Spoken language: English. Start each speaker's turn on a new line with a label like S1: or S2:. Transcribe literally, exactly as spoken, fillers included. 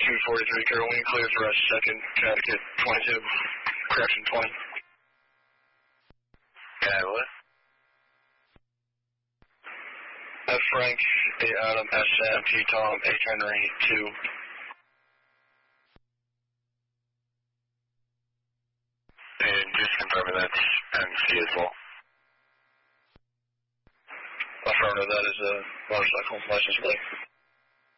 S1: two forty-three, Caroline, clear for a second, Connecticut twenty-two, correction twenty.
S2: Yeah, what?
S1: F Frank, A Adam, S Sam, T Tom, H Henry, two.
S2: And just confirming that's M C as well.
S1: Affirmative, that is a motorcycle license plate.